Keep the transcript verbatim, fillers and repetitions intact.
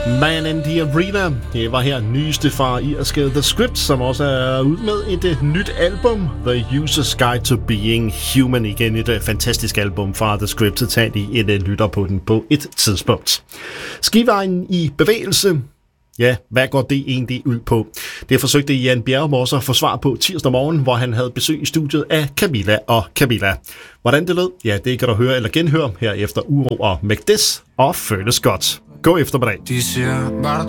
Man in the Arena. Det var her nyeste fra irske The Script, som også er ude med et nyt album, The User's Guide to Being Human. Igen et fantastisk album fra The Script, så tag de en lytter på den på et tidspunkt. Skivejen i bevægelse. Ja, hvad går det egentlig ud på? Det forsøgte Jan Bjerremoser at få svar på tirsdag morgen, hvor han havde besøg i studiet af Camilla og Camilla. Hvordan det lød? Ja, det kan du høre eller genhøre her efter Uro og Magdes og Føles Godt. God eftermiddag. De siger bare